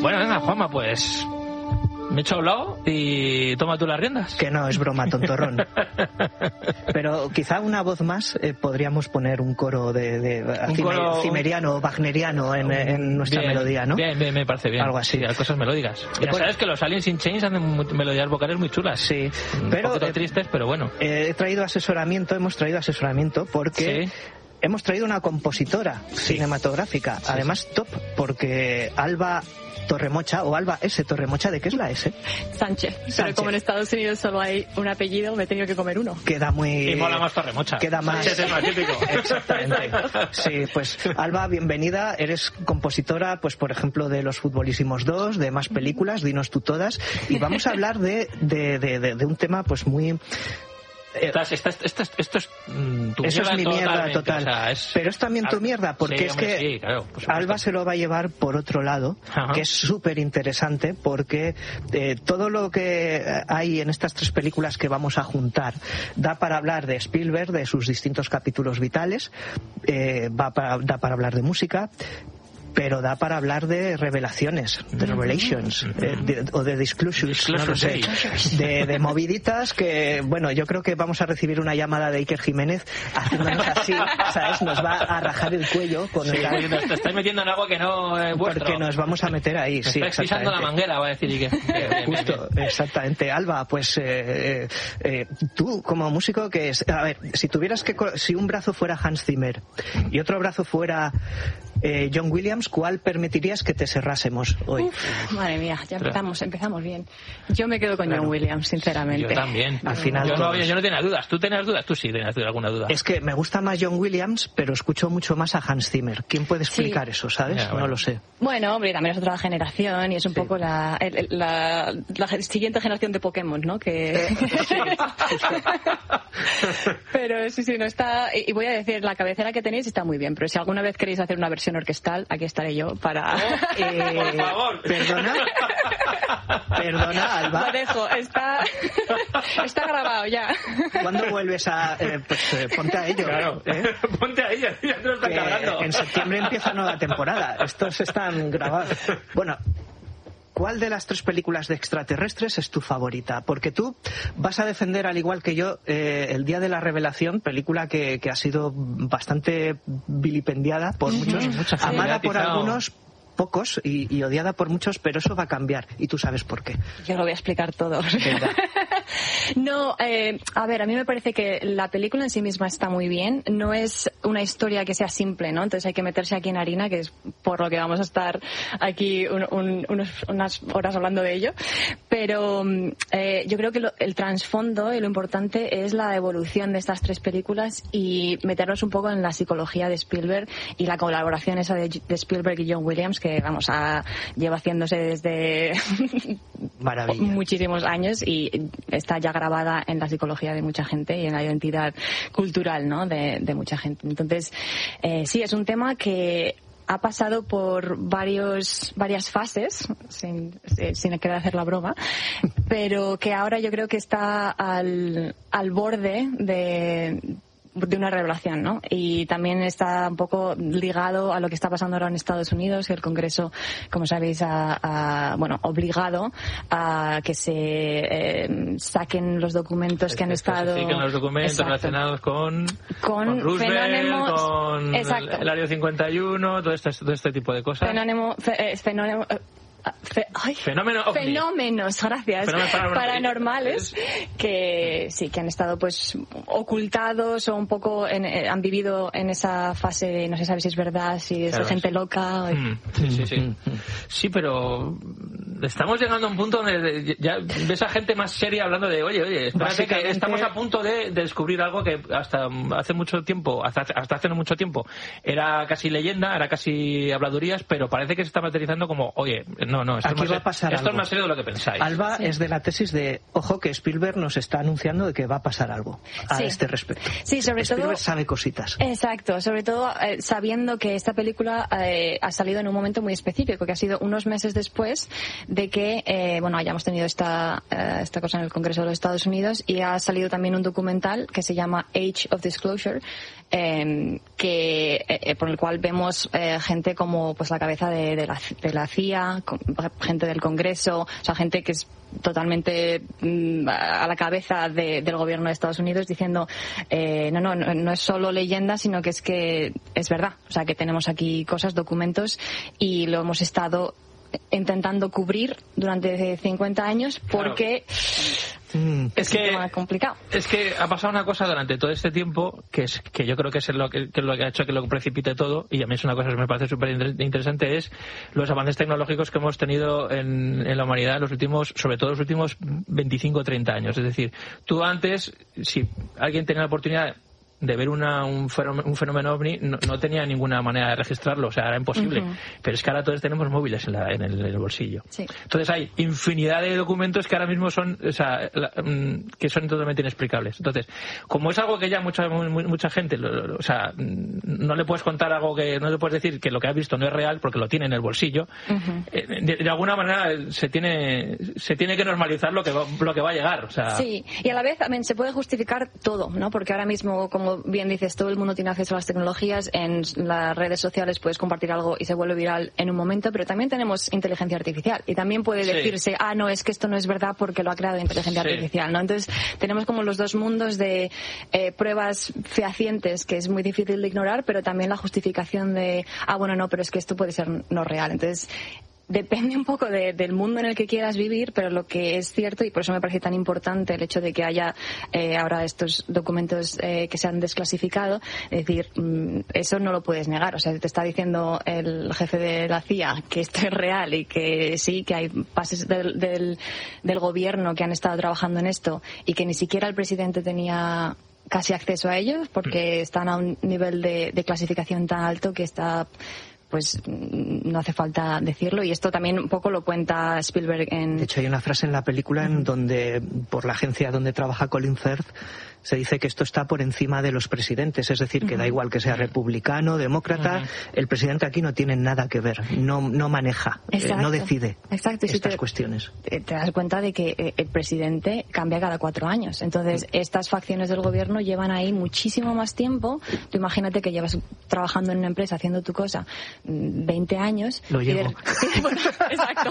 Bueno, venga, Juanma, pues me he hecho hablado y toma tú las riendas. Que no, es broma, tontorrón. Pero quizá una voz más podríamos poner un coro de cimeriano, wagneriano en nuestra melodía, ¿no? Bien, me parece bien. Algo así. Sí, cosas melódicas. Ya sabes que los Aliens in Chains hacen melodías vocales muy chulas. Sí. Pero, un poquito tristes, pero bueno. Hemos traído asesoramiento porque... Sí. Hemos traído una compositora cinematográfica, además top, porque Alba Torremocha, o Alba S. Torremocha, ¿de qué es la S? Sánchez. Pero como en Estados Unidos solo hay un apellido, me he tenido que comer uno. Queda muy... Y mola más Torremocha. Queda más... Sánchez es más típico. Exactamente. Sí, pues Alba, bienvenida. Eres compositora, pues por ejemplo, de Los Futbolísimos 2, de más películas, dinos tú todas. Y vamos a hablar de un tema pues muy... Esto es tu eso es mi mierda total. O sea, pero es también tu mierda, porque sí, es hombre, que sí, claro, Alba se lo va a llevar por otro lado, que es súper interesante, porque todo lo que hay en estas tres películas que vamos a juntar da para hablar de Spielberg, de sus distintos capítulos vitales, da para hablar de música, pero da para hablar de revelaciones, de revelations, o de disclosures, no lo sé, de moviditas que, bueno, yo creo que vamos a recibir una llamada de Iker Jiménez haciéndonos así, ¿sabes? Nos va a rajar el cuello con te estáis metiendo en algo que no es vuestro. Porque nos vamos a meter ahí, sí, estáis pisando la manguera, va a decir Iker. Justo, exactamente. Alba, pues tú como músico, que es, a ver, si un brazo fuera Hans Zimmer y otro brazo fuera John Williams, ¿cuál permitirías que te cerrásemos hoy? Madre mía, ya empezamos bien. Yo me quedo con John Williams, sinceramente. Yo también. Al final yo no tenía dudas. ¿Tú tenías dudas? Tú sí tenías alguna duda. Es que me gusta más John Williams, pero escucho mucho más a Hans Zimmer. ¿Quién puede explicar eso, sabes? Ya, bueno. No lo sé. Bueno, hombre, también es otra generación y es un poco la siguiente generación de Pokémon, ¿no? Que... Pero sí, no está... Y voy a decir, la cabecera que tenéis está muy bien, pero si alguna vez queréis hacer una versión orquestal, aquí estaré yo para... por favor. Perdona, Alba. Lo dejo, está grabado ya. ¿Cuándo vuelves a...? Ponte a ello. Claro, ponte a ello, ya te lo están cargando. En septiembre empieza nueva temporada. Estos están grabados. Bueno... ¿Cuál de las tres películas de extraterrestres es tu favorita? Porque tú vas a defender, al igual que yo, El Día de la Revelación, película que ha sido bastante vilipendiada por muchos, amada por algunos, pocos, y odiada por muchos, pero eso va a cambiar, y tú sabes por qué. Yo lo voy a explicar todo. No, a ver, a mí me parece que la película en sí misma está muy bien. No es una historia que sea simple, ¿no? Entonces hay que meterse aquí en harina, que es por lo que vamos a estar aquí unas horas hablando de ello. Pero yo creo que el trasfondo y lo importante es la evolución de estas tres películas y meternos un poco en la psicología de Spielberg y la colaboración esa de Spielberg y John Williams, que vamos, lleva haciéndose desde muchísimos años y está ya grabada en la psicología de mucha gente y en la identidad cultural, ¿no? de mucha gente. Entonces, sí, es un tema que ha pasado por varias fases, sin querer hacer la broma, pero que ahora yo creo que está al borde de una revelación, ¿no? Y también está un poco ligado a lo que está pasando ahora en Estados Unidos, que el Congreso, como sabéis, ha obligado a que se saquen los documentos que han estado... Sí, que los documentos relacionados con Roosevelt, con el Área 51, todo este tipo de cosas. Fenómenos, gracias. Paranormales que sí, que han estado pues ocultados o un poco han vivido en esa fase de no se sabe si es verdad, si es gente loca. Sí, pero estamos llegando a un punto donde ya ves a gente más seria hablando de oye, espérate que estamos a punto de descubrir algo que hasta hace mucho tiempo, hasta hace no mucho tiempo, era casi leyenda, era casi habladurías, pero parece que se está materializando como, oye, no, esto es más serio de lo que pensáis. Alba es de la tesis de, ojo, que Spielberg nos está anunciando de que va a pasar algo a este respecto. Sí, sobre todo Spielberg sabe cositas. Exacto, sobre todo sabiendo que esta película ha salido en un momento muy específico, que ha sido unos meses después de que hayamos tenido esta cosa en el Congreso de los Estados Unidos, y ha salido también un documental que se llama Age of Disclosure, por el cual vemos gente como pues la cabeza de la CIA, gente del Congreso, o sea, gente que es totalmente a la cabeza del gobierno de Estados Unidos, diciendo no es solo leyenda, sino que es verdad. O sea, que tenemos aquí cosas, documentos, y lo hemos estado intentando cubrir durante 50 años porque es un tema complicado. Es que ha pasado una cosa durante todo este tiempo que yo creo que es lo que ha hecho que lo precipite todo, y a mí es una cosa que me parece súper interesante, es los avances tecnológicos que hemos tenido en la humanidad sobre todo los últimos 25 o 30 años. Es decir, tú antes, si alguien tenía la oportunidad de ver un fenómeno ovni, no tenía ninguna manera de registrarlo, o sea, era imposible. Uh-huh. Pero es que ahora todos tenemos móviles en el bolsillo. Sí. Entonces hay infinidad de documentos que ahora mismo son, o sea, que son totalmente inexplicables. Entonces, como es algo que ya mucha gente, o sea, no le puedes contar algo que no le puedes decir que lo que has visto no es real porque lo tiene en el bolsillo. Uh-huh. De alguna manera se tiene que normalizar lo que va a llegar. O sea, sí, y a la vez también se puede justificar todo, ¿no? Porque ahora mismo, como bien dices, todo el mundo tiene acceso a las tecnologías. En las redes sociales puedes compartir algo y se vuelve viral en un momento, pero también tenemos inteligencia artificial, y también puede decirse, no, es que esto no es verdad porque lo ha creado inteligencia artificial, ¿no? Entonces tenemos como los dos mundos de pruebas fehacientes que es muy difícil de ignorar, pero también la justificación de, no, pero es que esto puede ser no real. Entonces depende un poco del mundo en el que quieras vivir, pero lo que es cierto, y por eso me parece tan importante el hecho de que haya ahora estos documentos que se han desclasificado, es decir, eso no lo puedes negar. O sea, te está diciendo el jefe de la CIA que esto es real y que sí, que hay pases del gobierno que han estado trabajando en esto y que ni siquiera el presidente tenía casi acceso a ellos porque están a un nivel de clasificación tan alto que está... pues no hace falta decirlo, y esto también un poco lo cuenta Spielberg en... De hecho, hay una frase en la película en donde, por la agencia donde trabaja Colin Firth, se dice que esto está por encima de los presidentes, es decir, que da igual que sea republicano, demócrata, el presidente aquí no tiene nada que ver, no maneja, no decide estas cuestiones. Te das cuenta de que el presidente cambia cada 4 años, entonces estas facciones del gobierno llevan ahí muchísimo más tiempo. Tú imagínate que llevas trabajando en una empresa haciendo tu cosa 20 años. Lo llevo. Bueno, exacto.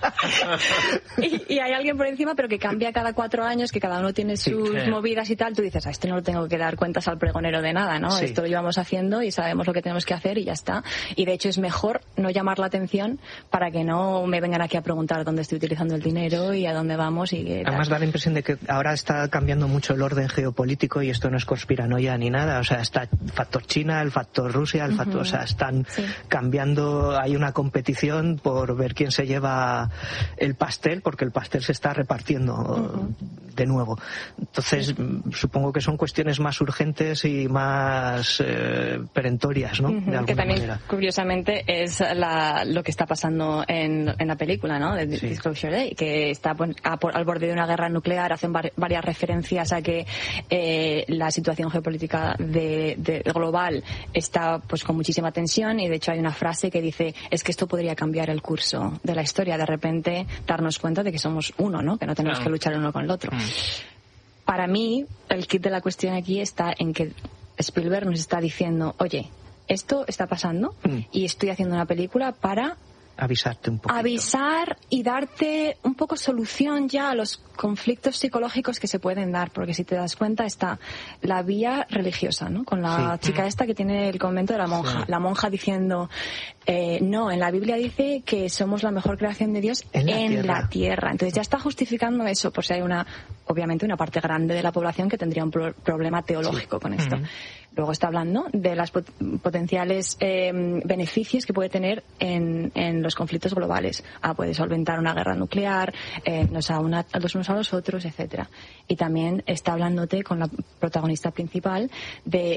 y hay alguien por encima, pero que cambia cada 4 años, que cada uno tiene sus movidas y tal. Tú dices, esto no lo tengo que dar cuentas al pregonero de nada, ¿no? Sí. Esto lo llevamos haciendo y sabemos lo que tenemos que hacer y ya está. Y de hecho es mejor no llamar la atención para que no me vengan aquí a preguntar dónde estoy utilizando el dinero y a dónde vamos. Además da la impresión de que ahora está cambiando mucho el orden geopolítico, y esto no es conspiranoia ni nada. O sea, está el factor China, el factor Rusia, el factor... O sea, están cambiando. Hay una competición por ver quién se lleva el pastel, porque el pastel se está repartiendo de nuevo. Entonces, supongo que son cuestiones más urgentes y más perentorias, ¿no? De alguna que también, manera. Curiosamente, es lo que está pasando en la película, ¿no? De Disclosure Day, que está al borde de una guerra nuclear. Hacen varias referencias a que la situación geopolítica global está pues con muchísima tensión, y de hecho hay una frase que dice, es que esto podría cambiar el curso de la historia, de repente darnos cuenta de que somos uno, ¿no? Que no tenemos que luchar uno con el otro. Para mí, el kit de la cuestión aquí está en que Spielberg nos está diciendo, oye, esto está pasando y estoy haciendo una película para avisarte un poco. Avisar y darte un poco solución ya a los conflictos psicológicos que se pueden dar, porque si te das cuenta está la vía religiosa, ¿no? Con la chica esta que tiene el convento de la monja. Sí. La monja diciendo, no, en la Biblia dice que somos la mejor creación de Dios en la tierra. Entonces ya está justificando eso, por si hay obviamente una parte grande de la población que tendría un problema teológico con esto. Luego está hablando de las potenciales beneficios que puede tener en los conflictos globales. Puede solventar una guerra nuclear, nos aúna los unos a los otros, etcétera. Y también está hablándote con la protagonista principal de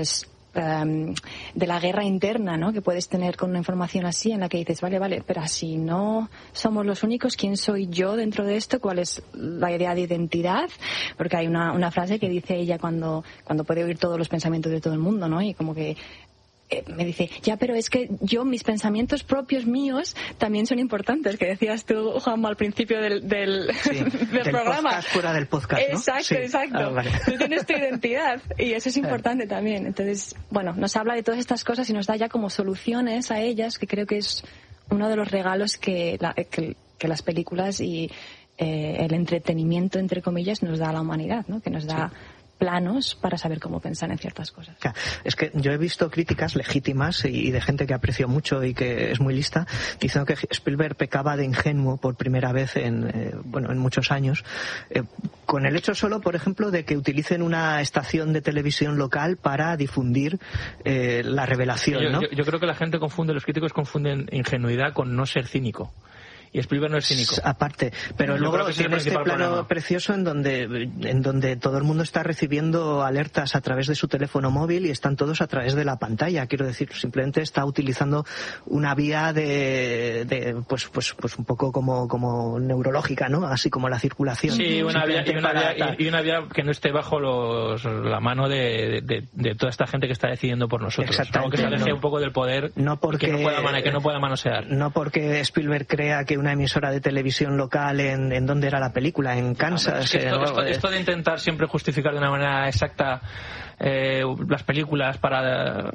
la guerra interna, ¿no? Que puedes tener con una información así, en la que dices, vale, pero si no somos los únicos, ¿quién soy yo dentro de esto? ¿Cuál es la idea de identidad? Porque hay una frase que dice ella cuando puede oír todos los pensamientos de todo el mundo, ¿no? Y como que me dice, ya, pero es que mis pensamientos propios míos también son importantes, que decías tú, Juanma, al principio del programa. Podcast fuera del podcast, ¿no? Exacto. Vale. Tú tienes tu identidad y eso es importante también. Entonces, bueno, nos habla de todas estas cosas y nos da ya como soluciones a ellas, que creo que es uno de los regalos que las películas y el entretenimiento, entre comillas, nos da a la humanidad, ¿no? Que nos da planos para saber cómo pensar en ciertas cosas. Es que yo he visto críticas legítimas y de gente que aprecio mucho y que es muy lista diciendo que Spielberg pecaba de ingenuo por primera vez en muchos años, con el hecho solo, por ejemplo, de que utilicen una estación de televisión local para difundir la revelación, ¿no? Yo creo que la gente los críticos confunden ingenuidad con no ser cínico. Y Spielberg no es cínico. Aparte, pero luego tiene este plano precioso en donde todo el mundo está recibiendo alertas a través de su teléfono móvil y están todos a través de la pantalla. Quiero decir, simplemente está utilizando una vía pues un poco como neurológica, ¿no? Así como la circulación. Sí, una vía que no esté bajo la mano de toda esta gente que está decidiendo por nosotros. Exactamente. Algo que se aleje un poco del poder que no pueda manosear. No porque Spielberg crea que una emisora de televisión local en ¿dónde era la película? En Kansas. Esto de intentar siempre justificar de una manera exacta las películas para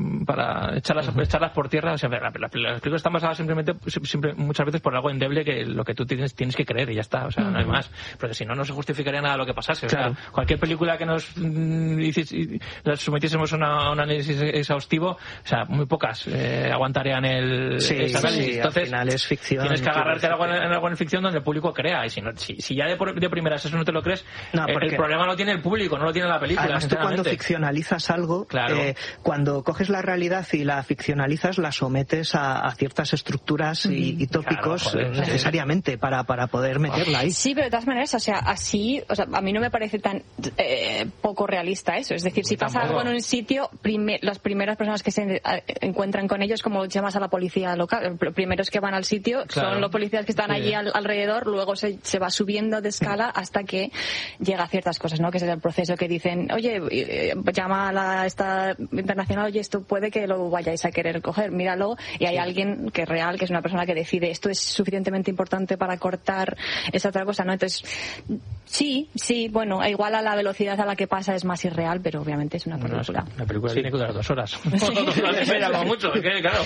echarlas por tierra, o sea, las películas están basadas simplemente muchas veces por algo endeble que lo que tú tienes que creer y ya está, o sea, no hay más, porque si no se justificaría nada lo que pasase. Claro. O sea, cualquier película que nos sometiésemos a un análisis exhaustivo, o sea, muy pocas aguantarían ese análisis. Entonces, al final es ficción. Tienes que agarrarte en algo en ficción donde el público crea, y si ya de primeras eso no te lo crees, el problema lo tiene el público, no lo tiene la película. Además, tú cuando ficcionalizas algo, claro. Cuando coges la realidad y la ficcionalizas, la sometes a ciertas estructuras y tópicos, claro, necesariamente para poder meterla ahí. Sí, pero de todas maneras, a mí no me parece tan poco realista eso. Es decir, si pasa algo en un sitio, las primeras personas que se encuentran con ellos, como llamas a la policía local, los primeros que van al sitio son los policías que están allí alrededor, luego se va subiendo de escala hasta que llega a ciertas cosas, ¿no? Que es el proceso que dicen, oye, llama a esta internacional, oye, esto puede que lo vayáis a querer coger, míralo, y hay alguien que es real, que es una persona que decide, esto es suficientemente importante para cortar esa otra cosa, ¿no? Entonces, sí, bueno, igual a la velocidad a la que pasa es más irreal, pero obviamente es una película. La película tiene que durar 2 horas. Mucho, claro.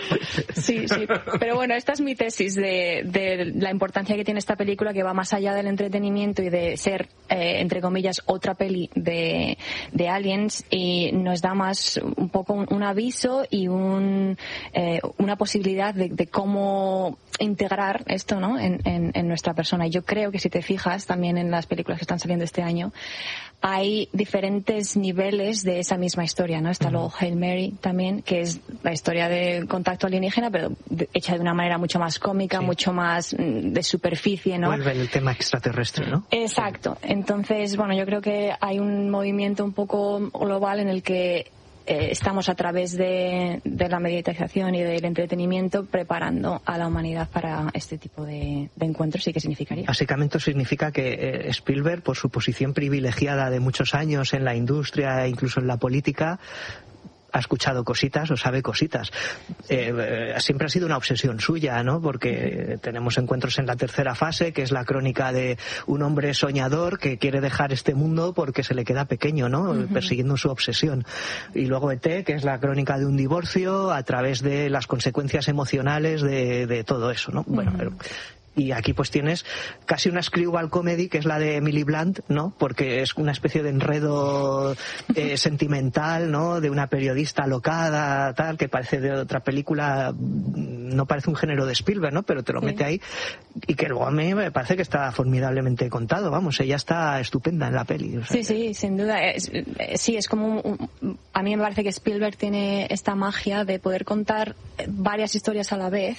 Sí, pero bueno, esta es mi tesis de la importancia que tiene esta película, que va más allá del entretenimiento y de ser, entre comillas, otra peli de Aliens, y nos da más un poco un aviso y una posibilidad de cómo integrar esto, ¿no? en nuestra persona. Y yo creo que si te fijas también en las películas que están saliendo este año, hay diferentes niveles de esa misma historia, ¿no? Está luego Hail Mary también, que es la historia de contacto alienígena, pero hecha de una manera mucho más cómica, mucho más de superficie, ¿no? Vuelve el tema extraterrestre, ¿no? Exacto. Entonces, bueno, yo creo que hay un movimiento un poco global en el que estamos a través de la meditación y del entretenimiento preparando a la humanidad para este tipo de encuentros. ¿Y qué significaría? Básicamente significa que Spielberg, por su posición privilegiada de muchos años en la industria e incluso en la política, ha escuchado cositas o sabe cositas. Siempre ha sido una obsesión suya, ¿no? Porque tenemos encuentros en la tercera fase, que es la crónica de un hombre soñador que quiere dejar este mundo porque se le queda pequeño, ¿no? Persiguiendo su obsesión. Y luego ET, que es la crónica de un divorcio a través de las consecuencias emocionales de todo eso, ¿no? Bueno, pero... Y aquí pues tienes casi una screwball comedy, que es la de Emily Blunt, ¿no? Porque es una especie de enredo sentimental, ¿no? De una periodista alocada, tal, que parece de otra película, no parece un género de Spielberg, ¿no? Pero te lo mete ahí, y que luego a mí me parece que está formidablemente contado, vamos, ella está estupenda en la peli. O sea, sí, sin duda. Es como a mí me parece que Spielberg tiene esta magia de poder contar varias historias a la vez,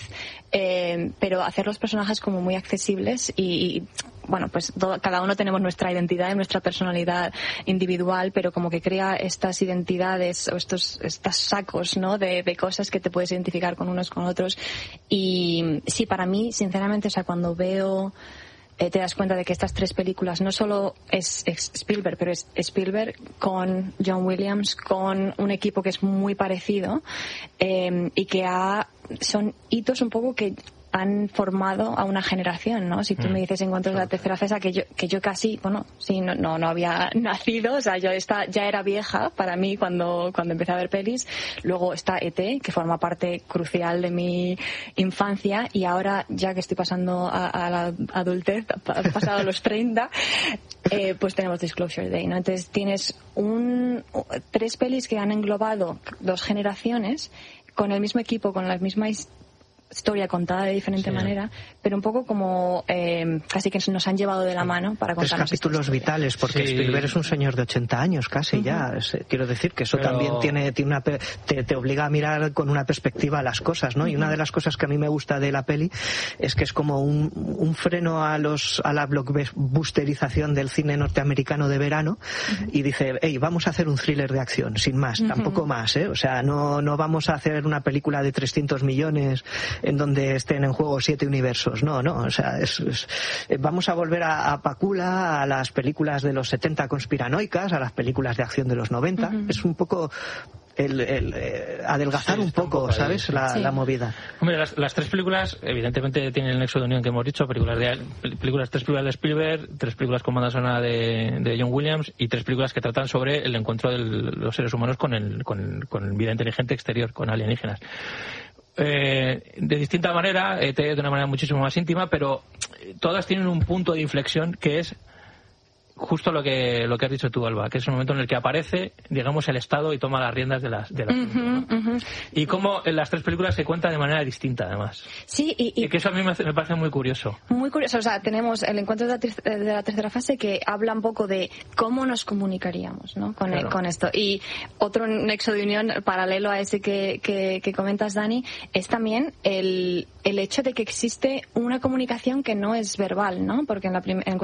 pero hacer los personajes como muy accesibles y bueno, pues cada uno tenemos nuestra identidad y nuestra personalidad individual, pero como que crea estas identidades o estos sacos, ¿no? de cosas que te puedes identificar con unos con otros. Y sí, para mí, sinceramente, o sea, cuando veo te das cuenta de que estas 3 películas no solo es Spielberg, pero es Spielberg con John Williams, con un equipo que es muy parecido, y que son hitos un poco que han formado a una generación, ¿no? Si tú me dices Encuentros de la Tercera Fase, que yo casi, bueno, sí, no había nacido, o sea, yo ya era vieja para mí cuando empecé a ver pelis. Luego está E.T., que forma parte crucial de mi infancia, y ahora, ya que estoy pasando a la adultez, pasado los 30, pues tenemos Disclosure Day, ¿no? Entonces tienes 3 pelis que han englobado 2 generaciones con el mismo equipo, con la misma historia contada de diferente manera, pero un poco como casi que nos han llevado de la mano para contar 3 capítulos vitales, porque Spielberg es un señor de 80 años casi ya. Quiero decir que eso también te obliga a mirar con una perspectiva las cosas, ¿no? Y una de las cosas que a mí me gusta de la peli es que es como un freno a la blockbusterización del cine norteamericano de verano, y dice, hey, vamos a hacer un thriller de acción, sin más, tampoco más, ¿eh? O sea, no vamos a hacer una película de 300 millones en donde estén en juego 7 universos. No, o sea, vamos a volver a Pakula, a las películas de los 70 conspiranoicas, a las películas de acción de los 90. Es un poco adelgazar un poco, ¿sabes? La movida. Hombre, las 3 películas evidentemente tienen el nexo de unión que hemos dicho. 3 películas de Spielberg, 3 películas con banda sonora de John Williams, y 3 películas que tratan sobre el encuentro de los seres humanos con vida inteligente exterior, con alienígenas. De distinta manera, de una manera muchísimo más íntima, pero todas tienen un punto de inflexión que es justo lo que has dicho tú, Alba, que es un momento en el que aparece, digamos, el Estado y toma las riendas de las ¿no? Y cómo en las 3 películas se cuenta de manera distinta, además. Sí, y que eso a mí me parece muy curioso. Muy curioso. O sea, tenemos el Encuentro de la Tercera Fase, que habla un poco de cómo nos comunicaríamos, ¿no? Con esto. Y otro nexo de unión paralelo a ese que comentas, Dani, es también el hecho de que existe una comunicación que no es verbal, ¿no? Porque en